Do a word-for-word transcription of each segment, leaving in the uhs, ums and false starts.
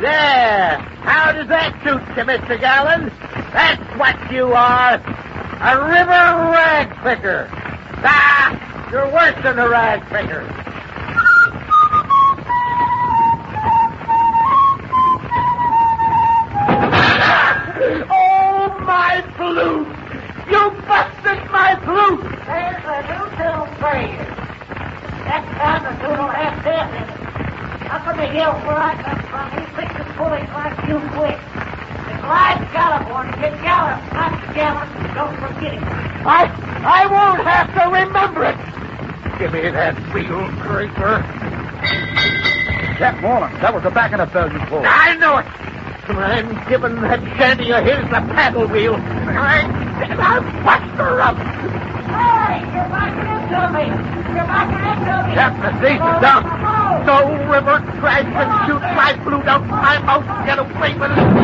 There. How does that suit you, Mister Gallon? That's what you are. A river rag picker. Ah, you're worse than a rag picker. Oh, my flute! You busted my flute! There's a new tune for you. That time the tune will have death in it. Up on the hill where I come from, he fixed the pulleys like you quit. The Clyde California, get Gallon, not Gallon. Don't forget it. I, I won't have to remember it. Give me that wheel, creeper. Jack Moreland, that was the back of the bell you pulled. I know it. I'm giving that shanty of his the paddle wheel. I, I'll bust her up. Hey, you're backing into me. You're backing into me. Captain, the is down. No river crash and shoot my flute out my mouth and get away with it.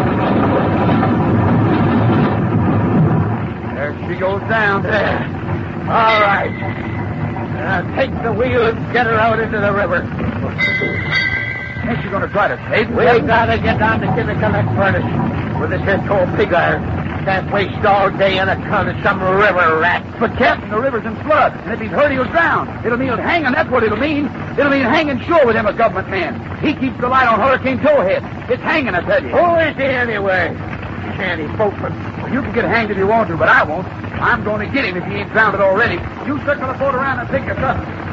There she goes down. There. All right. Now take the wheel and get her out into the river. Ain't she going to try to save me? We gotta get down to Kinnickinnick Furnace with this here tall pig iron. Can't waste all day in a con of some river rat. But, Captain, the river's in flood, and if he's hurt, he'll drown. It'll mean hanging, that's what it'll mean. It'll mean hanging sure with him, a government man. He keeps the light on Hurricane Towhead. It's hanging, I tell you. Who is he anyway? Shanty boatman. Well, you can get hanged if you want to, but I won't. I'm going to get him if he ain't drowned already. You circle the boat around and pick your stuff.